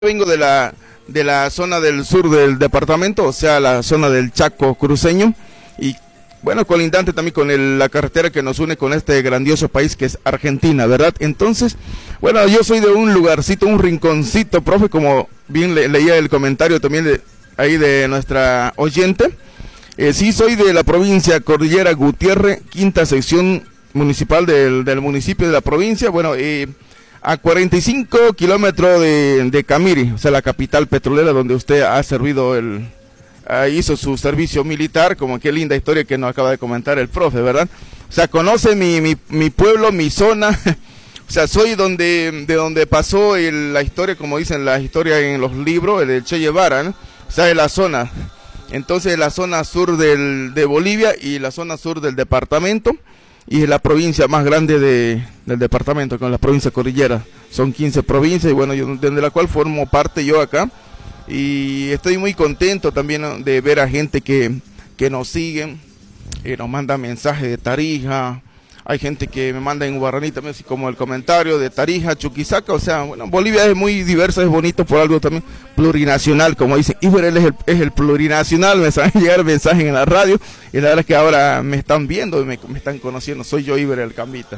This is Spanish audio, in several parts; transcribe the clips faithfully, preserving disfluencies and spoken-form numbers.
Vengo de la, de la zona del sur del departamento, o sea, la zona del Chaco cruceño, y bueno, colindante también con el, la carretera que nos une con este grandioso país que es Argentina, ¿verdad? Entonces, bueno, yo soy de un lugarcito, un rinconcito, profe, como bien le, leía el comentario también de, ahí de nuestra oyente. Eh, sí, soy de la provincia Cordillera Gutiérrez, quinta sección municipal del, del municipio de la provincia, bueno, eh, a cuarenta y cinco kilómetros de, de Camiri, o sea, la capital petrolera donde usted ha servido, el uh, hizo su servicio militar, como qué linda historia que nos acaba de comentar el profe, ¿verdad? O sea, conoce mi, mi, mi pueblo, mi zona, o sea, soy donde, de donde pasó el, la historia, como dicen la historia en los libros, el de Che Guevara, ¿no? O sea, de la zona, entonces la zona sur del, de Bolivia y la zona sur del departamento, y es la provincia más grande de, del departamento, con la provincia cordillera. Son quince provincias y bueno, yo, de la cual formo parte yo acá. Y estoy muy contento también, ¿no?, de ver a gente que, que nos siguen, y nos manda mensajes de Tarija. Hay gente que me manda en guaraní también, así como el comentario de Tarija, Chuquisaca. O sea, bueno, Bolivia es muy diversa, es bonito por algo también plurinacional, como dicen. Iberel es el, es el plurinacional, me saben llegar mensajes en la radio, y la verdad es que ahora me están viendo, me, me están conociendo. Soy yo, Iberel Cambita.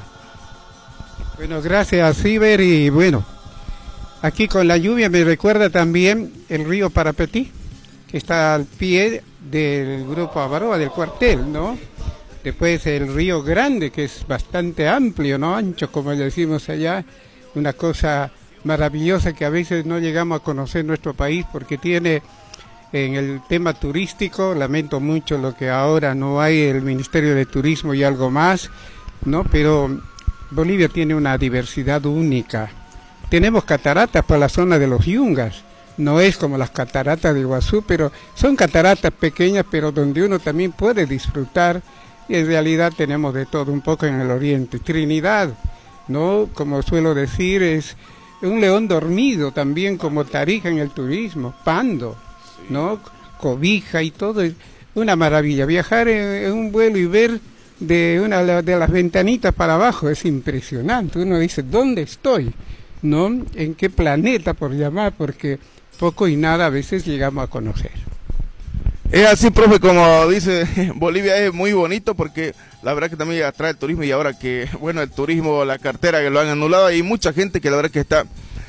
Bueno, gracias, Iber, y bueno, aquí con la lluvia me recuerda también el río Parapetí, que está al pie del grupo Avaroa, del cuartel, ¿no? Después el Río Grande, que es bastante amplio, ¿no? Ancho, como decimos allá, una cosa maravillosa que a veces no llegamos a conocer nuestro país, porque tiene, en el tema turístico, lamento mucho lo que ahora no hay el Ministerio de Turismo y algo más, ¿no? Pero Bolivia tiene una diversidad única. Tenemos cataratas por la zona de los Yungas, no es como las cataratas de Iguazú, pero son cataratas pequeñas, pero donde uno también puede disfrutar. Y en realidad tenemos de todo un poco en el oriente. Trinidad, ¿no? Como suelo decir, es un león dormido también, como Tarija en el turismo, Pando, ¿no? Cobija y todo, es una maravilla. Viajar en, en un vuelo y ver de una de las ventanitas para abajo es impresionante. Uno dice, ¿dónde estoy? ¿No? ¿En qué planeta, por llamar? Porque poco y nada a veces llegamos a conocer. Es así, profe, como dice, Bolivia es muy bonito porque la verdad que también atrae el turismo, y ahora que, bueno, el turismo, la cartera que lo han anulado, hay mucha gente que la verdad que está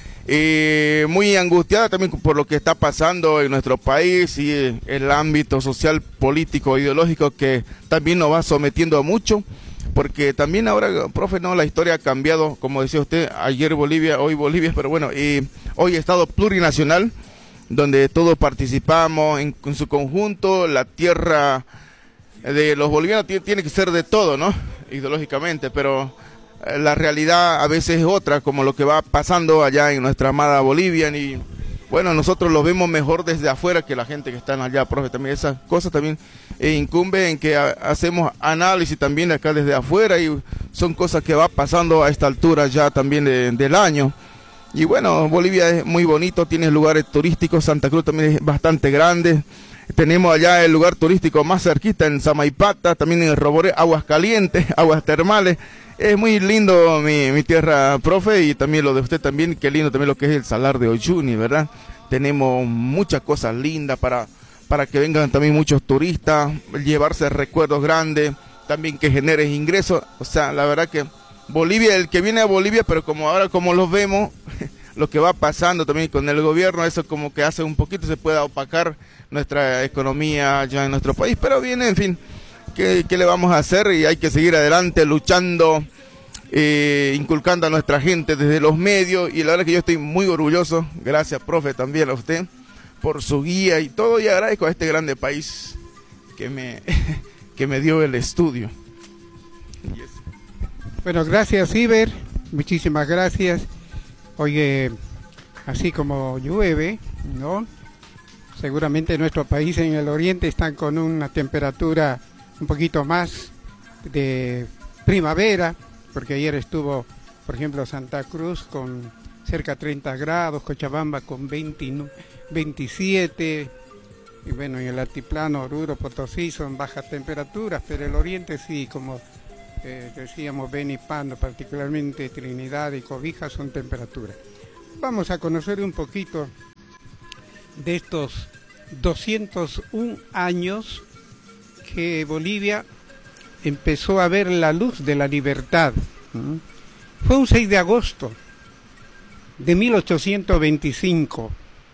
eh, muy angustiada también por lo que está pasando en nuestro país y eh, el ámbito social, político, ideológico que también nos va sometiendo a mucho, porque también ahora, profe, no, la historia ha cambiado, como decía usted, ayer Bolivia, hoy Bolivia, pero bueno, y hoy Estado plurinacional, donde todos participamos en, en su conjunto. La tierra de los bolivianos tiene, tiene que ser de todo, ¿no? Ideológicamente, pero eh, la realidad a veces es otra, como lo que va pasando allá en nuestra amada Bolivia, y bueno, nosotros lo vemos mejor desde afuera que la gente que está allá, profe. También esas cosas también eh, incumbe en que a, hacemos análisis también acá desde afuera, y son cosas que va pasando a esta altura ya también de, del año. Y bueno, Bolivia es muy bonito, tiene lugares turísticos, Santa Cruz también es bastante grande. Tenemos allá el lugar turístico más cerquita en Samaipata, también en el Roboré, aguas calientes, aguas termales. Es muy lindo mi, mi tierra, profe, y también lo de usted también, qué lindo también lo que es el Salar de Uyuni, ¿verdad? Tenemos muchas cosas lindas para, para que vengan también muchos turistas, llevarse recuerdos grandes, también que genere ingresos. O sea, la verdad que Bolivia, el que viene a Bolivia, pero como ahora como los vemos, lo que va pasando también con el gobierno, eso como que hace un poquito se pueda opacar nuestra economía ya en nuestro país, pero bien, en fin, ¿qué, qué le vamos a hacer? Y hay que seguir adelante luchando, eh, inculcando a nuestra gente desde los medios, y la verdad que yo estoy muy orgulloso, gracias, profe, también a usted, por su guía y todo, y agradezco a este grande país que me, que me dio el estudio. Yes. Bueno, gracias, Iber, muchísimas gracias. Oye, así como llueve, ¿no? Seguramente nuestro país en el oriente están con una temperatura un poquito más de primavera, porque ayer estuvo, por ejemplo, Santa Cruz con cerca de treinta grados, Cochabamba con veinte, veintisiete, y bueno, en el altiplano, Oruro, Potosí son bajas temperaturas, pero el oriente sí, como eh, decíamos, Beni, Pando, particularmente Trinidad y Cobija son temperaturas. Vamos a conocer un poquito de estos doscientos un años que Bolivia empezó a ver la luz de la libertad. ¿Mm? Fue un seis de agosto de mil ochocientos veinticinco,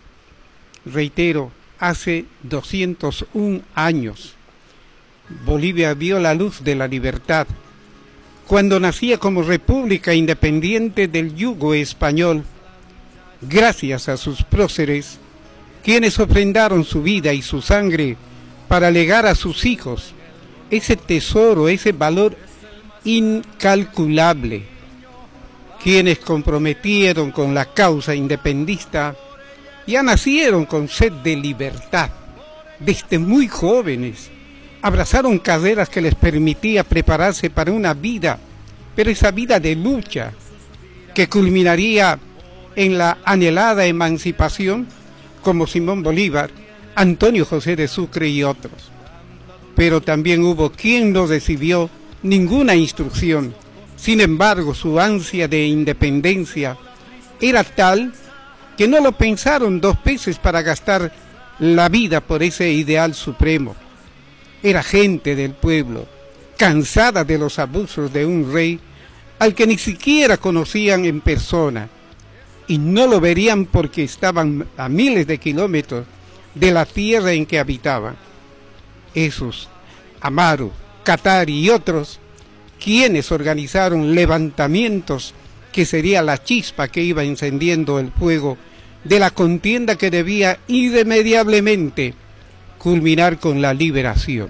reitero, hace doscientos un años, Bolivia vio la luz de la libertad, cuando nacía como república independiente del yugo español, gracias a sus próceres, quienes ofrendaron su vida y su sangre para legar a sus hijos ese tesoro, ese valor incalculable, quienes comprometieron con la causa independista, ya nacieron con sed de libertad, desde muy jóvenes, abrazaron carreras que les permitía prepararse para una vida, pero esa vida de lucha, que culminaría en la anhelada emancipación, como Simón Bolívar, Antonio José de Sucre y otros. Pero también hubo quien no recibió ninguna instrucción. Sin embargo, su ansia de independencia era tal que no lo pensaron dos veces para gastar la vida por ese ideal supremo. Era gente del pueblo, cansada de los abusos de un rey al que ni siquiera conocían en persona, y no lo verían porque estaban a miles de kilómetros de la tierra en que habitaban. Esos, Amaro, Katari y otros, quienes organizaron levantamientos que sería la chispa que iba encendiendo el fuego de la contienda que debía irremediablemente culminar con la liberación.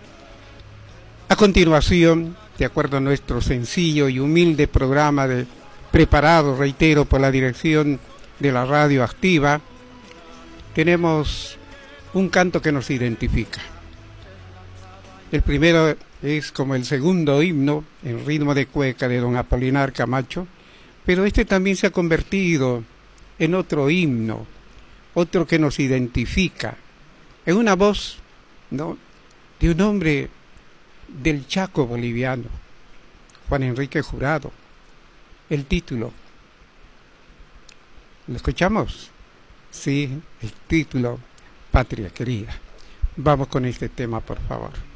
A continuación, de acuerdo a nuestro sencillo y humilde programa de, preparado, reitero, por la dirección de la Radio Activa, tenemos un canto que nos identifica. El primero es como el segundo himno en ritmo de cueca de don Apolinar Camacho, pero este también se ha convertido en otro himno, otro que nos identifica, en una voz, ¿no?, de un hombre del Chaco boliviano, Juan Enrique Jurado. El título, ¿lo escuchamos? Sí, el título, Patria Querida. Vamos con este tema, por favor.